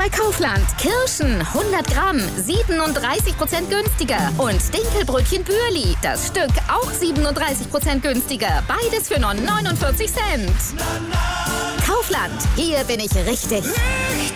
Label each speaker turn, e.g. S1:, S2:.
S1: bei Kaufland. Kirschen 100 Gramm, 37% günstiger. Und Dinkelbrötchen Bürli, das Stück auch 37% günstiger. Beides für nur 49 Cent. Kaufland, hier bin ich richtig.